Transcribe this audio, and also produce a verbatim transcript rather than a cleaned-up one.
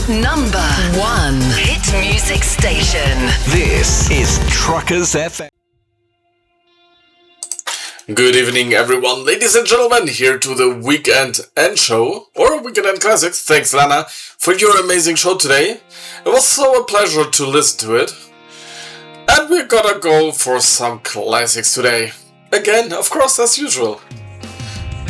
Number one hit music station. This is Truckers F M. Good evening, everyone, ladies and gentlemen, here to the Weekend End Show, or Weekend End Classics. Thanks, Lana, for your amazing show today. It was so a pleasure to listen to it. And we're gonna go for some classics today. Again, of course, as usual.